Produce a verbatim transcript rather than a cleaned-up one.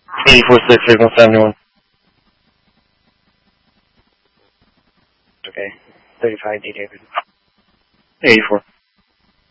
eighty-four six, signal seventy-one. Okay. thirty-five D David. eighty-four.